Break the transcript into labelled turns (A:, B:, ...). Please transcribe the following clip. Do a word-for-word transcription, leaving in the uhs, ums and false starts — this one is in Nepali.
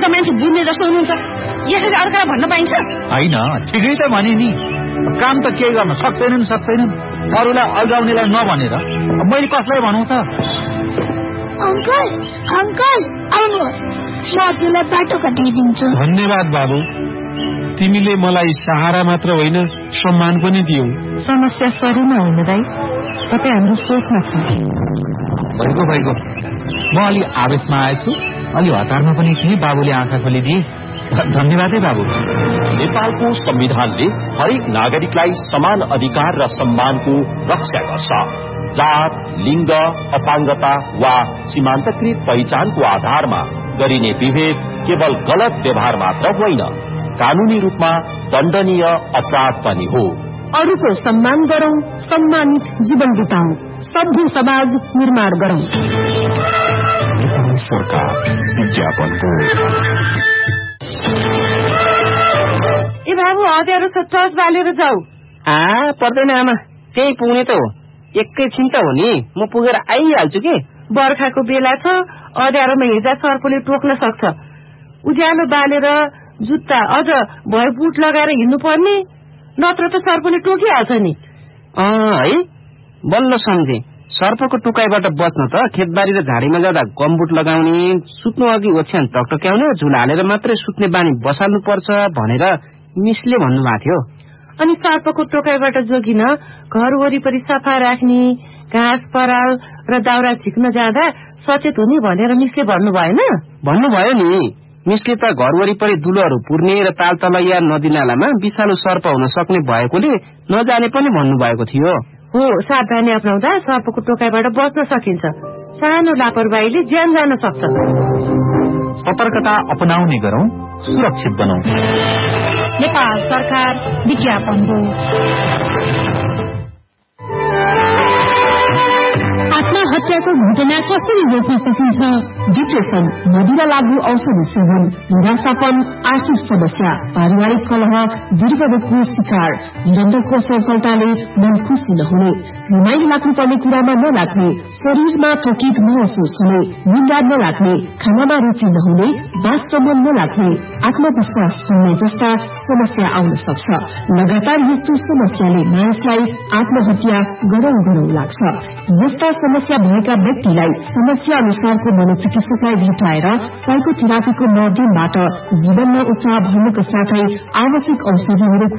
A: त मान्छे बुझ्ने जस्तो हुनुहुन्छ। यसरी अर्कालाई भन्न पाइन्छ?
B: होइन, ठिकै त भने नि। काम त केही गर्न सक्दैनन् सक्दैनन् अरूलाई अल्झाउनेलाई नभनेर मैले कसलाई भनौँ त?
C: अंकल अंकल आउनुहोस्, म हजुरलाई बाटो कटाइदिन्छु।
D: धन्यवाद बाबु, तिमीले मलाई सहारा मात्र होइन सम्मान पनि दियौ।
E: समस्या शरीरमा होइन दाइ, तपाईँ हाम्रो सोचमा छ।
B: भइगयो भइगयो, म अलि आवेशमा आएछु, अलि हतारमा पनि थिएँ, बाबुले आँखा खोलिदिए। धन्यवाद है बाबु।
F: नेपालको संविधानले हरेक नागरिकलाई समान अधिकार र सम्मानको रक्षा गर्छ। जात, लिंग, अपाङ्गता वा सीमान्तकृत पहिचानको आधारमा गरिने विभेद केवल गलत व्यवहार मात्र होइन, कानूनी रूपमा दण्डनीय अपराध पनि हो।
E: अरूको सम्मान गरौं, सम्मानित जीवन बिताउँ, सभ्य समाज निर्माण गरौं।
F: सरकार विज्ञापन बोर्ड।
A: ए बाबु, हतियार टर्च बालेर जाऊ।
G: आ पर्दैन आमा, त्यही पुग्ने त हो, एकैछिन त हो नि, म पुगेर आइहाल्छु के।
A: बर्खाको बेला छ, अँध्यारोमा हिँड्दा सर्पले टोक्न सक्छ। उज्यालो बालेर जुत्ता अझ भय बुट लगाएर हिँड्नु पर्ने, नत्र त सर्पले टोकिहाल्छ नि।
G: अँ है, बल्ल सम्झे। सर्पको टुकाइबाट बच्न त खेतबारी र झाडीमा जाँदा गमबुट लगाउने, सुत्नु अघि ओछ्यान टकटक्याउने, झुल हालेर मात्रै सुत्ने बानी बसाल्नु पर्छ भनेर मिसले भन्नुभएको थियो।
A: अनि सर्पको टोकाइबाट जोगिन घर वरिपरि सफा राख्ने, घाँस पराल र दाउरा झिक्न जाँदा सचेत हुने भनेर मिसले भन्नु भएन?
G: भन्नुभयो नि, मिसले त घर वरिपरि दुलोहरू पुर्ने र तालतला या नदी नालामा विषालु सर्प हुन सक्ने भएकोले नजाने पनि भन्नुभएको थियो।
A: हो, सावधानी अपनाउँदा सर्पको टोकाइबाट बच्न सकिन्छ। सानो लापरवाहीले ज्यान जान सक्छ।
B: सतर्कता अपनाउने गरौं, सुरक्षित बनाऊ।
C: नेपाल सरकार विज्ञापन बोर्ड। आत्महत्याको घटना कसरी रोक्न सकिन्छ? डिप्रेसन, मदिरा लागू औषधि सेवन, निराशापन, आर्थिक समस्या, पारिवारिक कलह, दीर्घरोगको शिकार, निरन्तरको सफलताले मन खुसी नहुने, रमाइलो लाग्नुपर्ने कुरामा नलाग्ने, शरीरमा थकित महसुस हुने, निन्दा नलाग्ने, खानामा रुचि नहुने, बाससम्म नलाग्ने, आत्मविश्वास हुने जस्ता समस्या आउन सक्छ। लगातार यस्तो समस्याले मानिसलाई आत्महत्या गरौं गरौं लाग्छ। यस्ता समस्या भएका व्यक्तिलाई समस्या अनुसारको मनोचिकित्सकलाई भेटाएर साइकोथेरापीको माध्यमबाट जीवनमा उत्साह भर्नुका साथै आवश्यक औषधिहरू